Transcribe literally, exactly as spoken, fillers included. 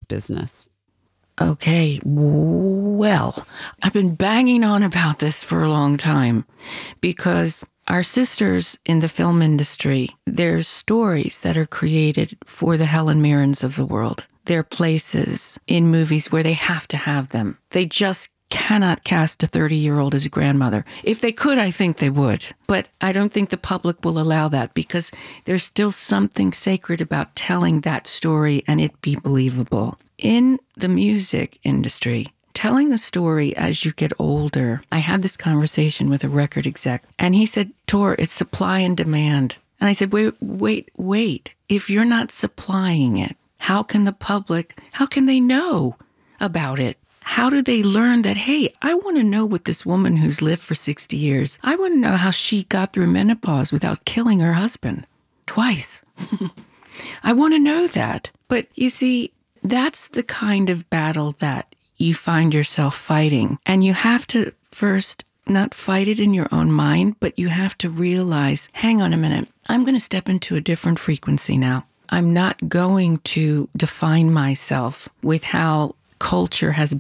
business? Okay, well, I've been banging on about this for a long time because our sisters in the film industry, there's stories that are created for the Helen Mirrens of the world. There are places in movies where they have to have them. They just cannot cast a thirty-year-old as a grandmother. If they could, I think they would. But I don't think the public will allow that because there's still something sacred about telling that story and it be believable. In the music industry, telling a story as you get older, I had this conversation with a record exec, and he said, Tor, it's supply and demand. And I said, wait, wait, wait. If you're not supplying it, how can the public, how can they know about it? How do they learn that, hey, I want to know what this woman who's lived for sixty years, I want to know how she got through menopause without killing her husband twice. I want to know that. But you see, that's the kind of battle that you find yourself fighting. And you have to first not fight it in your own mind, but you have to realize, hang on a minute, I'm going to step into a different frequency now. I'm not going to define myself with how culture has